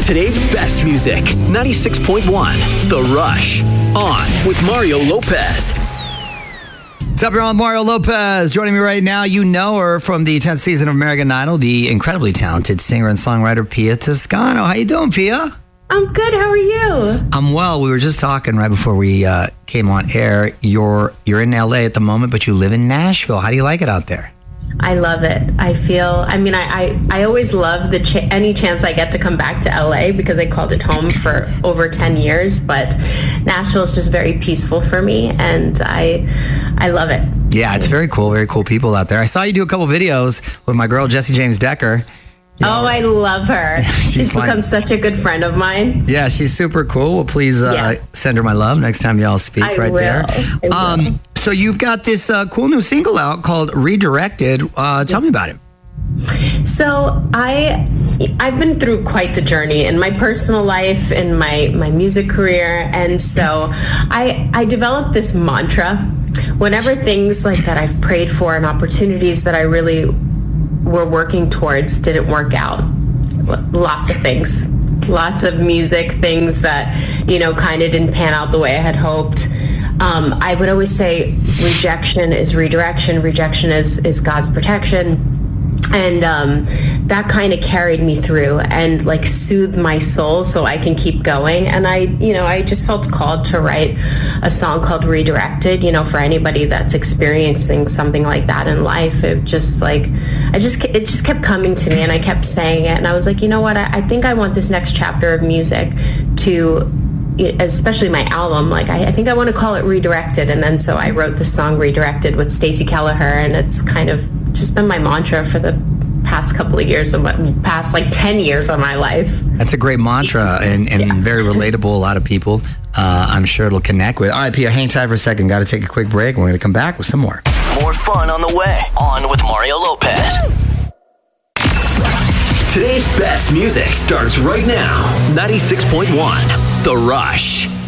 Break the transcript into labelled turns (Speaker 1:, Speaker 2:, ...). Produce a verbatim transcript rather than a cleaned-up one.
Speaker 1: Today's best music, ninety-six point one, The Rush, on with Mario Lopez.
Speaker 2: What's up, everyone? Mario Lopez joining me right now. You know her from the tenth season of American Idol, the incredibly talented singer and songwriter Pia Toscano. How you doing, Pia?
Speaker 3: I'm good. How are you?
Speaker 2: I'm well. We were just talking right before we uh, came on air. You're you're in L A at the moment, but you live in Nashville. How do you like it out there?
Speaker 3: I love it. I feel, I mean, I, I, I always love the ch- any chance I get to come back to L A because I called it home for over ten years, but Nashville is just very peaceful for me, and I I love it.
Speaker 2: Yeah, it's very cool. Very cool people out there. I saw you do a couple videos with my girl, Jessie James Decker.
Speaker 3: You know, oh, I love her. She's, she's become such a good friend of mine.
Speaker 2: Yeah, she's super cool. Well, please uh,
Speaker 3: yeah.
Speaker 2: send her my love next time y'all speak
Speaker 3: I
Speaker 2: right
Speaker 3: will.
Speaker 2: there.
Speaker 3: I will.
Speaker 2: Um, so you've got this uh, cool new single out called Redirected. Uh, tell me about it.
Speaker 3: So I, I've been through quite the journey in my personal life, in my, my music career. And so I, I developed this mantra. Whenever things like that I've prayed for and opportunities that I really were working towards didn't work out. Lots of things, lots of music things that, you know, kind of didn't pan out the way I had hoped. Um, I would always say rejection is redirection. Rejection is, is God's protection. And um, that kind of carried me through and like soothed my soul so I can keep going. And I, you know, I just felt called to write a song called Redirected, you know, for anybody that's experiencing something like that in life. It just like, I just, it just kept coming to me and I kept saying it. And I was like, you know what, I, I think I want this next chapter of music to, especially my album, like I, I think I want to call it Redirected. And then so I wrote the song Redirected with Stacey Kelleher, and it's kind of just been my mantra for the past couple of years of my past like ten years of my life.
Speaker 2: That's a great mantra and, and yeah. very relatable. A lot of people uh, I'm sure it'll connect with. All right, Pia, hang tight for a second. Got to take a quick break. We're going to come back with some more.
Speaker 1: More fun on the way. On with Mario Lopez. Today's best music starts right now. ninety-six point one, The Rush.